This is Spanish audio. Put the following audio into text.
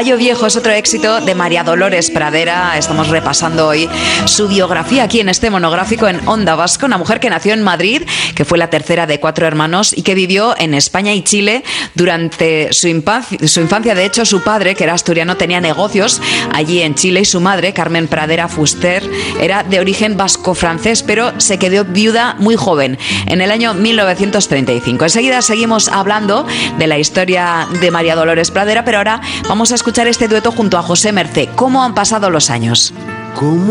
Caballo Viejo es otro éxito de María Dolores Pradera. Estamos repasando hoy su biografía aquí en este monográfico en Onda Vasca. Una mujer que nació en Madrid, que fue la tercera de 4 hermanos y que vivió en España y Chile durante su infancia. De hecho, su padre, que era asturiano, tenía negocios allí en Chile y su madre, Carmen Pradera Fuster, era de origen vasco-francés, pero se quedó viuda muy joven, en el año 1935. Enseguida seguimos hablando de la historia de María Dolores Pradera, pero ahora vamos a escuchar este dueto junto a José Mercé. ¿Cómo han pasado los años? ¿Cómo